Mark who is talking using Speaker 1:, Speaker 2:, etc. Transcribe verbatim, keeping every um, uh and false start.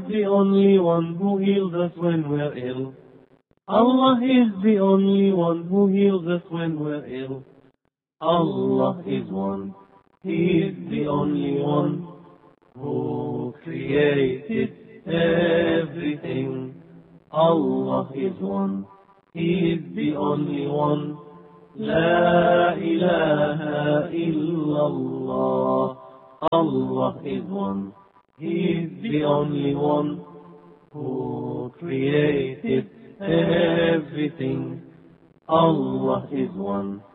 Speaker 1: the only one who heals us when we're ill. Allah is the only one who heals us when we're ill. Allah is one. He is the only one who created everything. Allah is one. He is the only one. La ilaha illallah. Allah is one. He is the only one who created everything. Allah is one.